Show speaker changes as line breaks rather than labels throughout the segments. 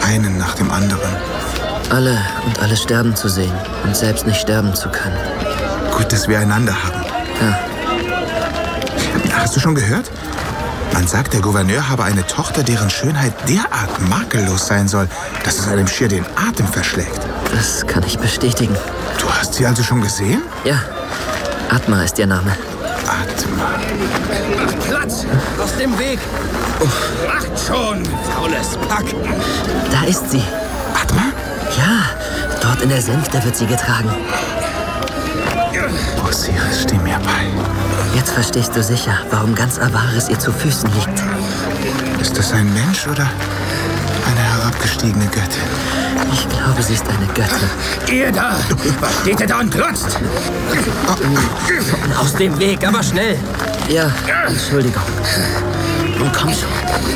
Einen nach dem anderen.
Alle sterben zu sehen und selbst nicht sterben zu können.
Gut, dass wir einander haben.
Ja.
Hast du schon gehört? Man sagt, der Gouverneur habe eine Tochter, deren Schönheit derart makellos sein soll, dass es einem schier den Atem verschlägt.
Das kann ich bestätigen.
Du hast sie also schon gesehen?
Ja, Atma ist ihr Name.
Atma.
Macht Platz! Aus dem Weg! Macht schon, faules Pack!
Da ist sie.
Atma?
Ja, dort in der Sänfte wird sie getragen.
Osiris, steh mir bei.
Jetzt verstehst du sicher, warum ganz Avaris ihr zu Füßen liegt.
Ist das ein Mensch oder eine herabgestiegene Göttin?
Ich glaube, sie ist eine Göttin.
Ihr da! Was steht ihr da und glotzt? Aus dem Weg, aber schnell!
Ja, Entschuldigung. Nun komm schon.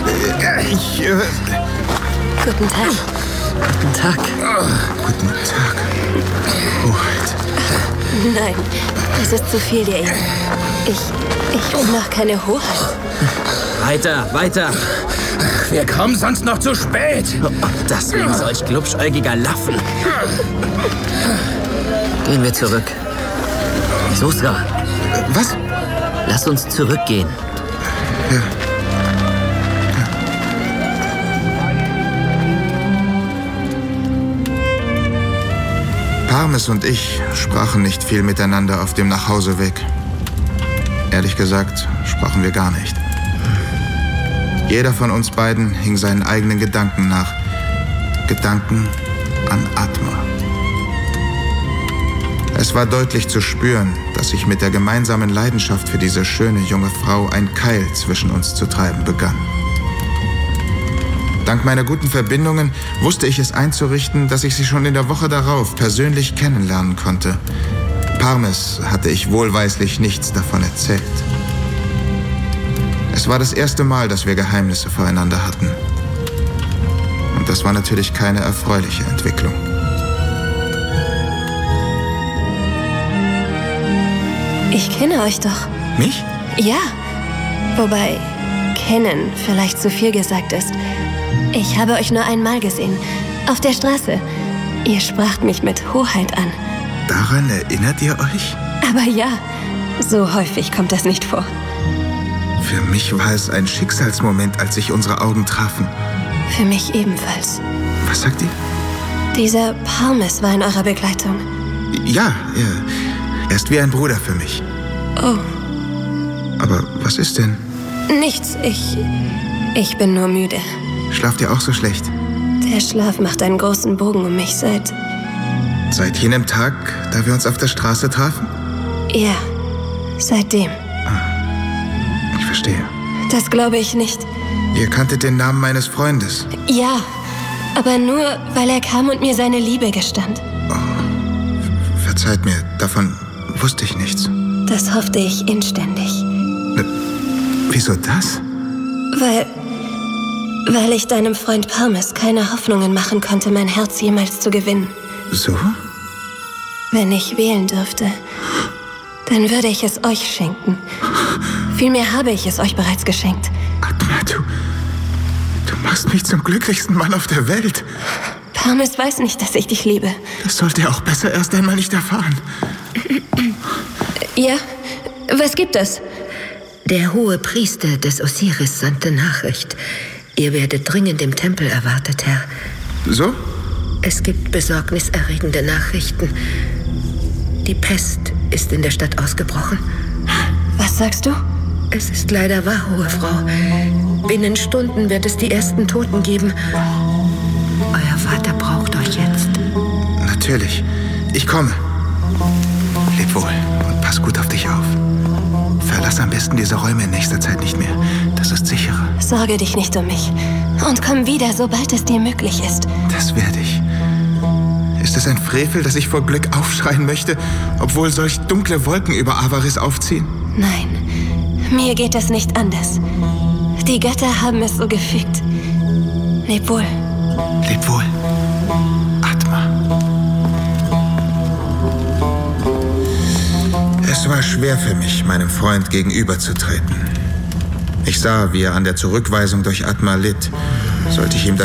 Guten Tag.
Guten Tag.
Guten Tag. Hoheit.
Nein, das ist zu viel der Ehre. Ich bin noch keine Hoheit.
Weiter! Wir kommen sonst noch zu spät! Das wegen solch glubschäugiger Laffen.
Gehen wir zurück. Susra,
Was?
lass uns zurückgehen.
Ja. Parmes und ich sprachen nicht viel miteinander auf dem Nachhauseweg. Ehrlich gesagt, sprachen wir gar nicht. Jeder von uns beiden hing seinen eigenen Gedanken nach. Gedanken an Atma. Es war deutlich zu spüren, dass sich mit der gemeinsamen Leidenschaft für diese schöne junge Frau ein Keil zwischen uns zu treiben begann. Dank meiner guten Verbindungen wusste ich es einzurichten, dass ich sie schon in der Woche darauf persönlich kennenlernen konnte. Parmes hatte ich wohlweislich nichts davon erzählt. Es war das erste Mal, dass wir Geheimnisse voreinander hatten. Und das war natürlich keine erfreuliche Entwicklung.
Ich kenne euch doch.
Mich?
Ja. Wobei, kennen vielleicht zu viel gesagt ist. Ich habe euch nur einmal gesehen. Auf der Straße. Ihr spracht mich mit Hoheit an.
Daran erinnert ihr euch?
Aber ja, so häufig kommt das nicht vor.
Für mich war es ein Schicksalsmoment, als sich unsere Augen trafen.
Für mich ebenfalls.
Was sagt ihr?
Dieser Parmes war in eurer Begleitung.
Ja, er ist wie ein Bruder für mich.
Oh,
Aber was ist denn?
nichts. Ich bin nur müde.
Schlaft ihr auch so schlecht?
Der Schlaf macht einen großen Bogen um mich seit
Jenem Tag, da wir uns auf der Straße trafen?
Ja, seitdem.
Ich verstehe.
Das glaube ich nicht.
Ihr kanntet den Namen meines Freundes.
Ja, aber nur, weil er kam und mir seine Liebe gestand.
Verzeiht mir, davon wusste ich nichts.
Das hoffte ich inständig.
Wieso das?
Weil ich deinem Freund Parmes keine Hoffnungen machen konnte, mein Herz jemals zu gewinnen.
So?
Wenn ich wählen dürfte, dann würde ich es euch schenken. Vielmehr habe ich es euch bereits geschenkt.
Atma, du machst mich zum glücklichsten Mann auf der Welt.
Parmes weiß nicht, dass ich dich liebe.
Das sollte er auch besser erst einmal nicht erfahren.
Ja? Was gibt es?
Der hohe Priester des Osiris sandte Nachricht. Ihr werdet dringend im Tempel erwartet, Herr.
So?
Es gibt besorgniserregende Nachrichten. Die Pest ist in der Stadt ausgebrochen.
Was sagst du?
Es ist leider wahr, hohe Frau. Binnen Stunden wird es die ersten Toten geben. Euer Vater braucht euch jetzt.
Natürlich. Ich komme. Leb wohl und pass gut auf dich auf. Verlass am besten diese Räume in nächster Zeit nicht mehr. Das ist sicherer.
Sorge dich nicht um mich. Und komm wieder, sobald es dir möglich ist.
Das werde ich. Ist es ein Frevel, dass ich vor Glück aufschreien möchte, obwohl solch dunkle Wolken über Avaris aufziehen?
Nein, mir geht es nicht anders. Die Götter haben es so gefügt. Leb wohl.
Leb wohl. Atma. Es war schwer für mich, meinem Freund gegenüberzutreten. Ich sah, wie er an der Zurückweisung durch Atma litt. Sollte ich ihm das